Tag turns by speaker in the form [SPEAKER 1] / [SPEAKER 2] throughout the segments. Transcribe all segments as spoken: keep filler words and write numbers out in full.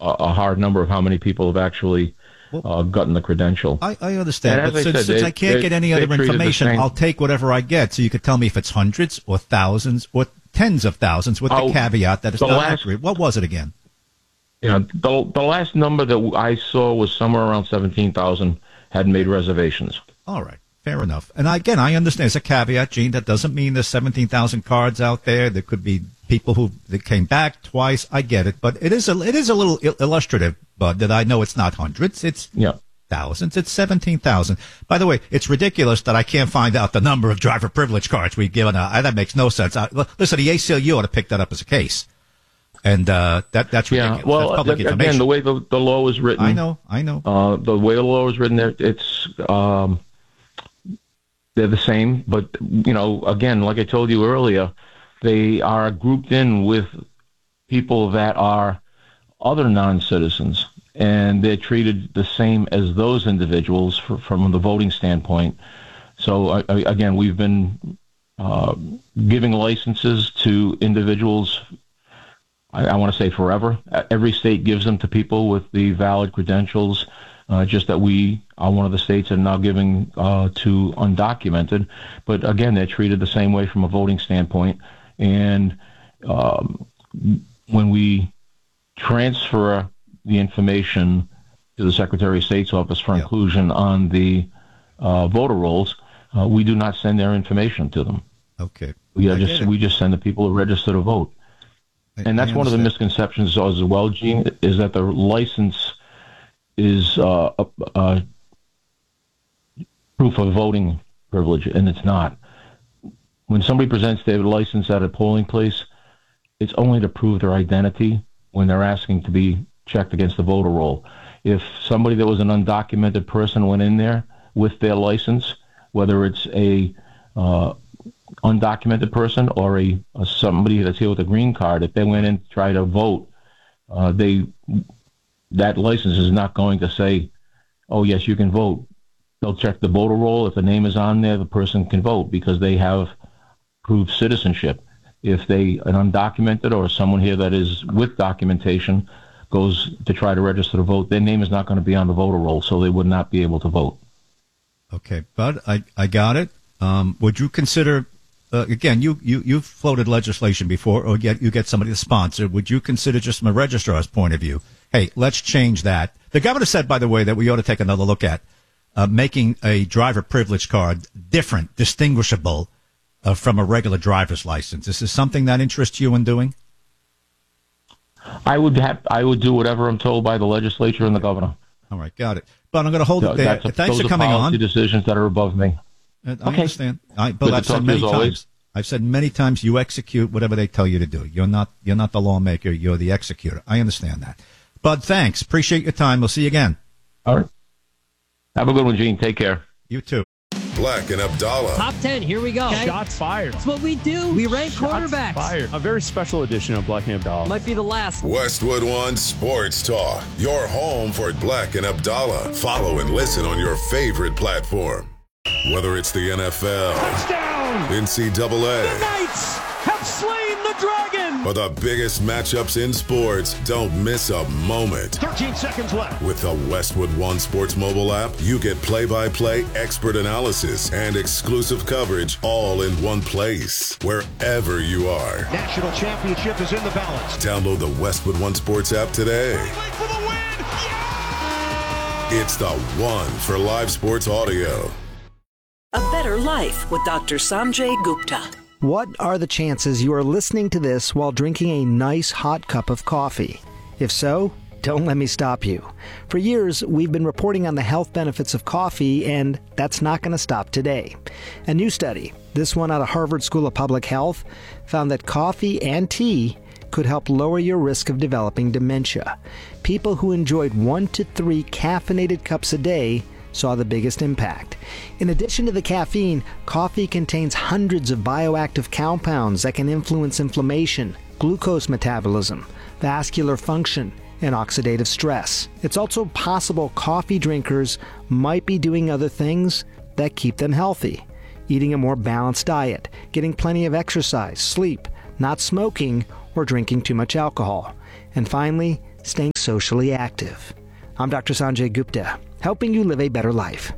[SPEAKER 1] a, a hard number of how many people have actually well, uh, gotten the credential.
[SPEAKER 2] I, I understand, but
[SPEAKER 1] I
[SPEAKER 2] since,
[SPEAKER 1] said,
[SPEAKER 2] since
[SPEAKER 1] they,
[SPEAKER 2] I can't
[SPEAKER 1] they,
[SPEAKER 2] get any other information, I'll take whatever I get. So you could tell me if it's hundreds or thousands or tens of thousands with oh, the caveat that it's not last, accurate. What was it again?
[SPEAKER 1] Yeah, the, the last number that I saw was somewhere around seventeen thousand had made reservations.
[SPEAKER 2] All right. Fair enough. And again, I understand it's a caveat, Gene. That doesn't mean there's seventeen thousand cards out there. There could be people who that came back twice. I get it. But it is a, it is a little illustrative, Bud, that I know it's not hundreds. It's
[SPEAKER 1] yeah.
[SPEAKER 2] thousands. It's seventeen thousand. By the way, it's ridiculous that I can't find out the number of driver privilege cards we've given out. That makes no sense. I, listen, the A C L U ought to pick that up as a case. And uh, that that's ridiculous.
[SPEAKER 1] Yeah, well,
[SPEAKER 2] that's public
[SPEAKER 1] again,
[SPEAKER 2] information.
[SPEAKER 1] the way the, the law is written.
[SPEAKER 2] I know, I know.
[SPEAKER 1] Uh, the way the law is written, there, it's... Um, they're the same, but, you know, again, like I told you earlier, they are grouped in with people that are other non-citizens, and they're treated the same as those individuals for, from the voting standpoint. So, I, I, again, we've been uh, giving licenses to individuals, I, I want to say forever. Every state gives them to people with the valid credentials. Uh, just that we are one of the states that are now giving uh, to undocumented. But again, they're treated the same way from a voting standpoint. And um, when we transfer the information to the Secretary of State's office for yeah. inclusion on the uh, voter rolls, uh, we do not send their information to them.
[SPEAKER 2] Okay.
[SPEAKER 1] We are just we just send the people who register to vote. I, and that's one of the misconceptions as well, Gene, is that the license is uh, a, a proof of voting privilege, and it's not. When somebody presents their license at a polling place, it's only to prove their identity when they're asking to be checked against the voter roll. If somebody that was an undocumented person went in there with their license, whether it's a uh, undocumented person or a, a somebody that's here with a green card, if they went in to try to vote, uh, they that license is not going to say, oh, yes, you can vote. They'll check the voter roll. If the name is on there, the person can vote because they have proved citizenship. If they, an undocumented or someone here that is with documentation goes to try to register to vote, their name is not going to be on the voter roll, so they would not be able to vote.
[SPEAKER 2] Okay, Bud, I, I got it. Um, would you consider, uh, again, you, you, you've floated legislation before, or get, you get somebody to sponsor. Would you consider, just from a registrar's point of view, hey, let's change that? The governor said, by the way, that we ought to take another look at uh, making a driver privilege card different, distinguishable uh, from a regular driver's license. Is this something that interests you in doing?
[SPEAKER 1] I would have, I would do whatever I'm told by the legislature and the governor.
[SPEAKER 2] All right, got it. But I'm going to hold it there.
[SPEAKER 1] A,
[SPEAKER 2] Thanks for coming on.
[SPEAKER 1] Those are decisions that are above me.
[SPEAKER 2] I okay. understand. I, but I've said many times. Always. I've said many times, you execute whatever they tell you to do. You're not. You're not the lawmaker. You're the executor. I understand that. Bud, thanks. Appreciate your time. We'll see you again.
[SPEAKER 1] All right. Have a good one, Gene. Take care.
[SPEAKER 2] You too.
[SPEAKER 3] Black and Abdallah.
[SPEAKER 4] Top ten, here we go. Okay.
[SPEAKER 5] Shots fired.
[SPEAKER 4] That's what we do. We rank
[SPEAKER 5] Shots
[SPEAKER 4] quarterbacks.
[SPEAKER 5] Fired. A very special edition of Black and Abdallah.
[SPEAKER 4] Might be the last.
[SPEAKER 3] Westwood One Sports Talk. Your home for Black and Abdallah. Follow and listen on your favorite platform. Whether it's the N F L.
[SPEAKER 5] Touchdown!
[SPEAKER 3] N C double A.
[SPEAKER 5] The Knights have slain the dragon!
[SPEAKER 3] Or the biggest matchups in sports, don't miss a moment.
[SPEAKER 5] thirteen seconds left.
[SPEAKER 3] With the Westwood One Sports mobile app, you get play-by-play expert analysis and exclusive coverage all in one place, wherever you are.
[SPEAKER 5] National championship is in the balance.
[SPEAKER 3] Download the Westwood One Sports app today.
[SPEAKER 5] Wait for the win! Yeah!
[SPEAKER 3] It's the one for live sports audio.
[SPEAKER 6] A Better Life with Doctor Sanjay Gupta.
[SPEAKER 7] What are the chances you are listening to this while drinking a nice hot cup of coffee? If so, don't let me stop you. For years, we've been reporting on the health benefits of coffee, and that's not going to stop today. A new study, this one out of Harvard School of Public Health, found that coffee and tea could help lower your risk of developing dementia. People who enjoyed one to three caffeinated cups a day saw the biggest impact. In addition to the caffeine, coffee contains hundreds of bioactive compounds that can influence inflammation, glucose metabolism, vascular function, and oxidative stress. It's also possible coffee drinkers might be doing other things that keep them healthy. Eating a more balanced diet, getting plenty of exercise, sleep, not smoking, or drinking too much alcohol. And finally, staying socially active. I'm Doctor Sanjay Gupta, helping you live a better life.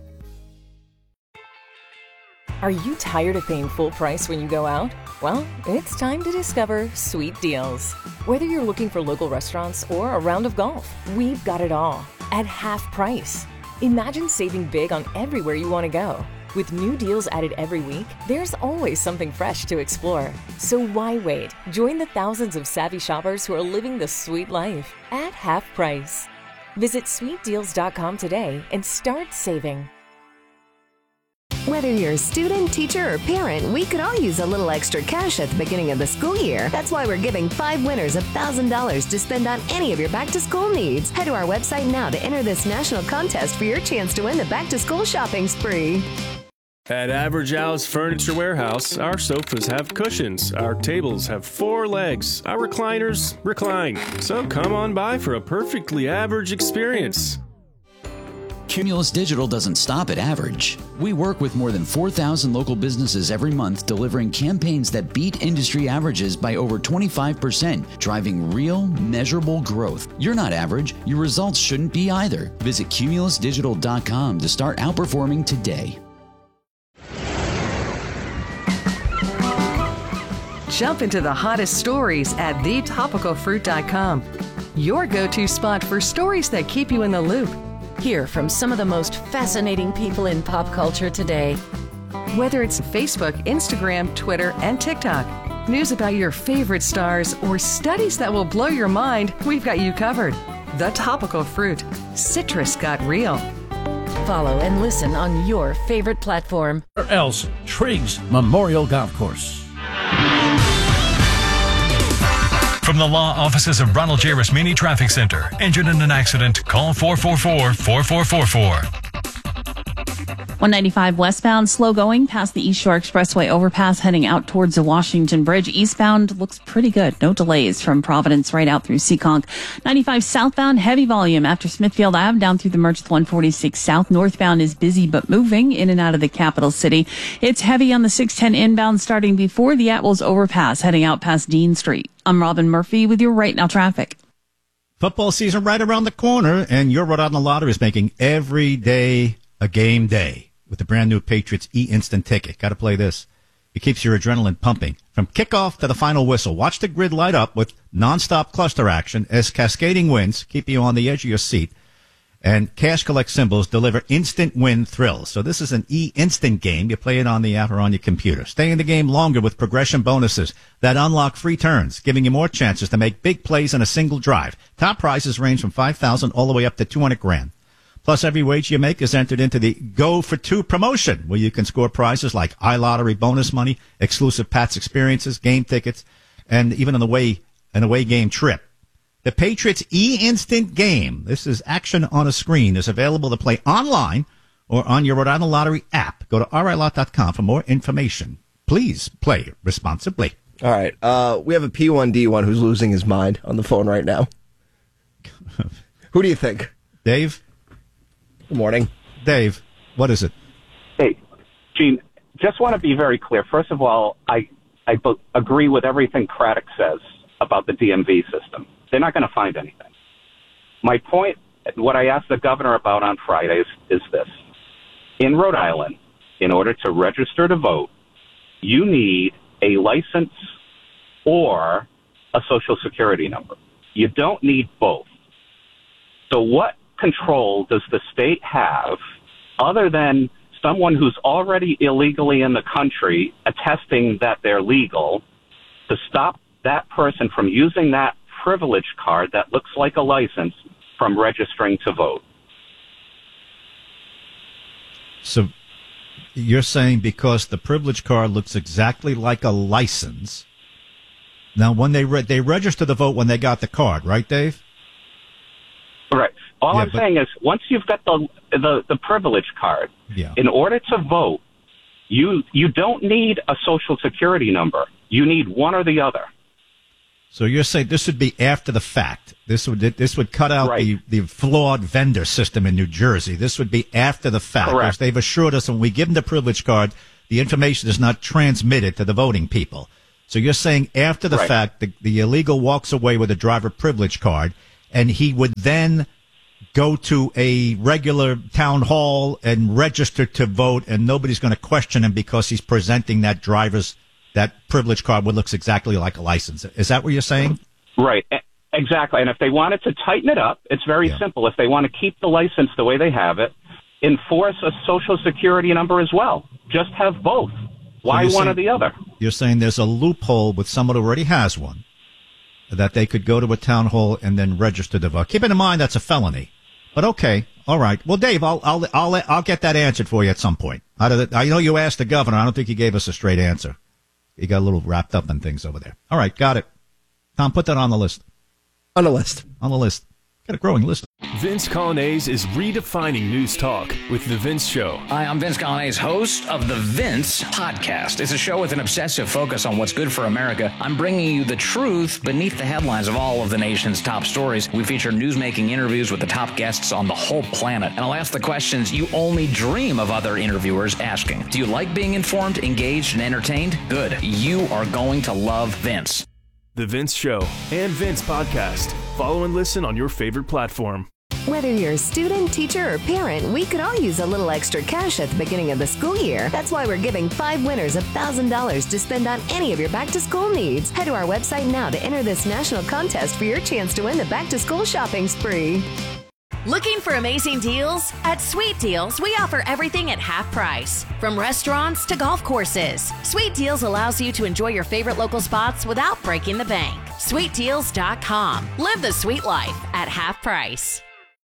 [SPEAKER 8] Are you tired of paying full price when you go out? Well, it's time to discover Sweet Deals. Whether you're looking for local restaurants or a round of golf, we've got it all at half price. Imagine saving big on everywhere you want to go. With new deals added every week, there's always something fresh to explore. So why wait? Join the thousands of savvy shoppers who are living the sweet life at half price. Visit sweet deals dot com today and start saving.
[SPEAKER 9] Whether you're a student, teacher, or parent, we could all use a little extra cash at the beginning of the school year. That's why we're giving five winners one thousand dollars to spend on any of your back-to-school needs. Head to our website now to enter this national contest for your chance to win the back-to-school shopping spree.
[SPEAKER 10] At Average Al's Furniture Warehouse, our sofas have cushions, our tables have four legs, our recliners recline. So come on by for a perfectly average experience.
[SPEAKER 11] Cumulus Digital doesn't stop at average. We work with more than four thousand local businesses every month, delivering campaigns that beat industry averages by over twenty-five percent, driving real, measurable growth. You're not average. Your results shouldn't be either. Visit cumulus digital dot com to start outperforming today.
[SPEAKER 12] Jump into the hottest stories at the topical fruit dot com. Your go-to spot for stories that keep you in the loop. Hear from some of the most fascinating people in pop culture today. Whether it's Facebook, Instagram, Twitter, and TikTok, news about your favorite stars, or studies that will blow your mind, we've got you covered. The Topical Fruit. Citrus got real.
[SPEAKER 8] Follow and listen on your favorite platform.
[SPEAKER 13] Or else Triggs Memorial Golf Course.
[SPEAKER 14] From the law offices of Ronald J. Rasmini Traffic Center. Injured in an accident? Call four four four, four four four four.
[SPEAKER 15] one ninety-five westbound, slow going past the East Shore Expressway overpass, heading out towards the Washington Bridge. Eastbound looks pretty good. No delays from Providence right out through Seekonk. ninety-five southbound, heavy volume after Smithfield Avenue down through the Merchant one forty-six South. Northbound is busy but moving in and out of the capital city. It's heavy on the six ten inbound starting before the Atwells overpass, heading out past Dean Street. I'm Robin Murphy with your Right Now traffic.
[SPEAKER 2] Football season right around the corner, and your Rhode Island Lottery is making every day a game day with the brand new Patriots e-Instant ticket. Got to play this. It keeps your adrenaline pumping. From kickoff to the final whistle, watch the grid light up with nonstop cluster action as cascading wins keep you on the edge of your seat. And Cash Collect symbols deliver instant win thrills. So this is an e-Instant game. You play it on the app or on your computer. Stay in the game longer with progression bonuses that unlock free turns, giving you more chances to make big plays in a single drive. Top prizes range from five thousand dollars all the way up to two hundred grand. Plus, every wager you make is entered into the Go for Two promotion, where you can score prizes like iLottery bonus money, exclusive Pats experiences, game tickets, and even an away, an away game trip. The Patriots e-Instant game, this is action on a screen, is available to play online or on your Rhode Island Lottery app. Go to r i lot dot com for more information. Please play responsibly.
[SPEAKER 16] All right. Uh, we have a P one D one who's losing his mind on the phone right now. Who do you think?
[SPEAKER 2] Dave?
[SPEAKER 16] Good morning.
[SPEAKER 2] Dave, what is it?
[SPEAKER 17] Hey, Gene, just want to be very clear. First of all, I, I b- agree with everything Craddock says about the D M V system. They're not going to find anything. My point, what I asked the governor about on Friday is, is this. In Rhode Island, in order to register to vote, you need a license or a social security number. You don't need both. So what control does the state have other than someone who's already illegally in the country attesting that they're legal to stop that person from using that privilege card that looks like a license from registering to vote?
[SPEAKER 2] So you're saying because the privilege card looks exactly like a license. Now, when they re- they register the vote when they got the card, right, Dave?
[SPEAKER 17] Right. All
[SPEAKER 2] Yeah,
[SPEAKER 17] I'm
[SPEAKER 2] but-
[SPEAKER 17] saying is once you've got the, the, the privilege card,
[SPEAKER 2] Yeah.
[SPEAKER 17] in order to vote, you you don't need a social security number. You need one or the other.
[SPEAKER 2] So you're saying this would be after the fact. This would this would cut out the, the flawed vendor system in New Jersey. This would be after the fact.
[SPEAKER 17] Correct.
[SPEAKER 2] As they've assured us when we give them the privilege card, the information is not transmitted to the voting people. So you're saying after the
[SPEAKER 17] Right.
[SPEAKER 2] fact, the, the illegal walks away with a driver privilege card, and he would then go to a regular town hall and register to vote, and nobody's going to question him because he's presenting that driver's, that privilege card, what looks exactly like a license. Is that what you're saying?
[SPEAKER 17] Right. Exactly. And if they wanted to tighten it up, it's very
[SPEAKER 2] Yeah.
[SPEAKER 17] simple. If they want to keep the license the way they have it, enforce a social security number as well. Just have both. Why
[SPEAKER 2] you're
[SPEAKER 17] one
[SPEAKER 2] saying-
[SPEAKER 17] or the other?
[SPEAKER 2] You're saying there's a loophole with someone who already has one, that they could go to a town hall and then register to vote. Keep in mind that's a felony. But okay, all right. Well, Dave, I'll I'll I'll I'll get that answered for you at some point. How did it, I know you asked the governor. I don't think he gave us a straight answer. He got a little wrapped up in things over there. All right, got it. Tom, put that on the list.
[SPEAKER 16] On the list.
[SPEAKER 2] On the list. Got a growing list.
[SPEAKER 10] Vince Colonnese is redefining news talk with The Vince Show.
[SPEAKER 18] Hi, I'm Vince Colonnese, host of The Vince Podcast. It's a show with an obsessive focus on what's good for America. I'm bringing you the truth beneath the headlines of all of the nation's top stories. We feature newsmaking interviews with the top guests on the whole planet. And I'll ask the questions you only dream of other interviewers asking. Do you like being informed, engaged, and entertained? Good. You are going to love Vince.
[SPEAKER 10] The Vince Show and Vince Podcast. Follow and listen on your favorite platform.
[SPEAKER 9] Whether you're a student, teacher, or parent, we could all use a little extra cash at the beginning of the school year. That's why we're giving five winners one thousand dollars to spend on any of your back-to-school needs. Head to our website now to enter this national contest for your chance to win the back-to-school shopping spree.
[SPEAKER 19] Looking for amazing deals? At Sweet Deals, we offer everything at half price. From restaurants to golf courses, Sweet Deals allows you to enjoy your favorite local spots without breaking the bank. sweet deals dot com. Live the sweet life at half price.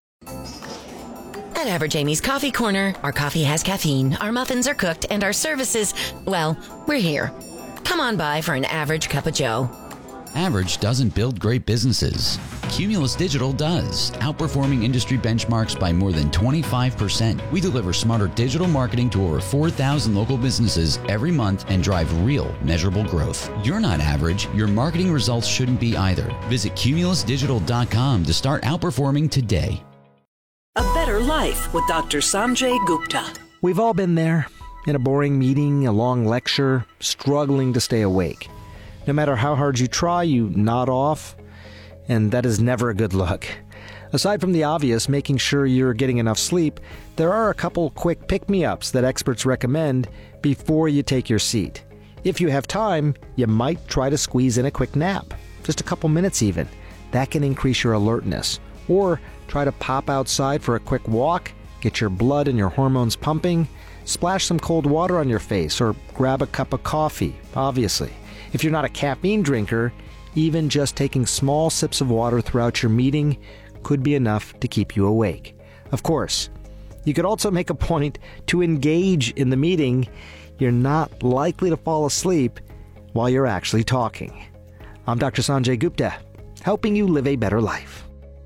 [SPEAKER 20] At Average Amy's Coffee Corner, our coffee has caffeine, our muffins are cooked, and our services, well, we're here. Come on by for an average cup of joe.
[SPEAKER 11] Average doesn't build great businesses. Cumulus Digital does, outperforming industry benchmarks by more than twenty-five percent. We deliver smarter digital marketing to over four thousand local businesses every month and drive real, measurable growth. You're not average. Your marketing results shouldn't be either. Visit cumulus digital dot com to start outperforming today.
[SPEAKER 6] A Better Life with Doctor Sanjay Gupta.
[SPEAKER 7] We've all been there. In a boring meeting, a long lecture, struggling to stay awake. No matter how hard you try, you nod off, and that is never a good look. Aside from the obvious, making sure you're getting enough sleep, there are a couple quick pick-me-ups that experts recommend before you take your seat. If you have time, you might try to squeeze in a quick nap, just a couple minutes even. That can increase your alertness. Or try to pop outside for a quick walk, get your blood and your hormones pumping, splash some cold water on your face, or grab a cup of coffee, obviously. If you're not a caffeine drinker, even just taking small sips of water throughout your meeting could be enough to keep you awake. Of course, you could also make a point to engage in the meeting. You're not likely to fall asleep while you're actually talking. I'm Doctor Sanjay Gupta, helping you live a better life.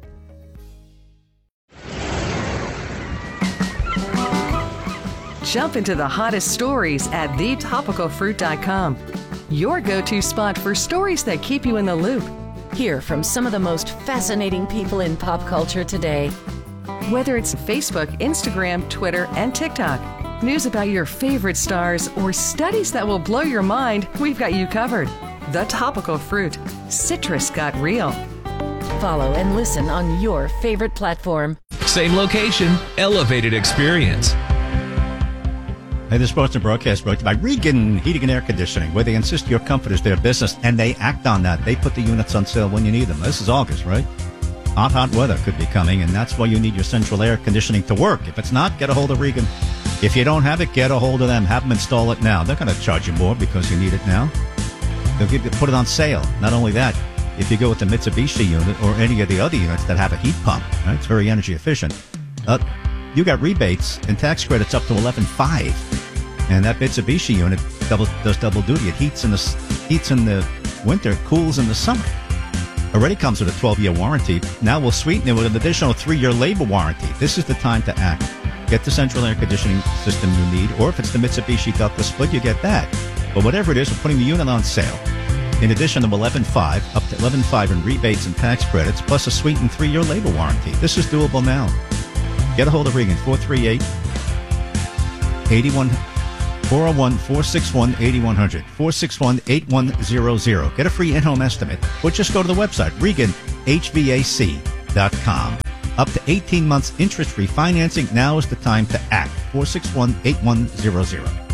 [SPEAKER 12] Jump into the hottest stories at the topical fruit dot com. Your go-to spot for stories that keep you in the loop.
[SPEAKER 8] Hear from some of the most fascinating people in pop culture today.
[SPEAKER 12] Whether it's Facebook, Instagram, Twitter, and TikTok, news about your favorite stars, or studies that will blow your mind, we've got you covered. The Topical Fruit. Citrus got real.
[SPEAKER 8] Follow and listen on your favorite platform.
[SPEAKER 21] Same location, elevated experience.
[SPEAKER 2] Hey, this sports and broadcast brought to you by Regan Heating and Air Conditioning, where they insist your comfort is their business, and they act on that. They put the units on sale when you need them. This is August, right? Hot, hot weather could be coming, and that's why you need your central air conditioning to work. If it's not, get a hold of Regan. If you don't have it, get a hold of them. Have them install it now. They're going to charge you more because you need it now. They'll give you, put it on sale. Not only that, if you go with the Mitsubishi unit or any of the other units that have a heat pump, right? It's very energy efficient. Uh, you got rebates and tax credits up to eleven five. And that Mitsubishi unit double, does double duty. It heats in the heats in the winter, cools in the summer. Already comes with a twelve-year warranty. Now we'll sweeten it with an additional three-year labor warranty. This is the time to act. Get the central air conditioning system you need, or if it's the Mitsubishi ductless split, you get that. But whatever it is, we're putting the unit on sale. In addition to eleven five, up to eleven five in rebates and tax credits, plus a sweetened three-year labor warranty. This is doable now. Get a hold of Regan, four three eight, eight one four oh one, four six one, eight one zero zero, four six one, eight one zero zero. Get a free in-home estimate, or just go to the website, regan h v a c dot com. Up to eighteen months interest-free financing. Now is the time to act. four six one, eight one zero zero.